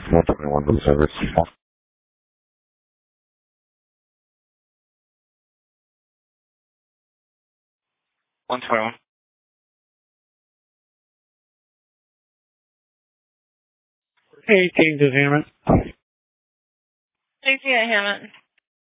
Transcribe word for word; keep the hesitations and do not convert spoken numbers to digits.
one twenty-one to service. one twenty-one. eighteen to Hammond. eighteen at Hammond.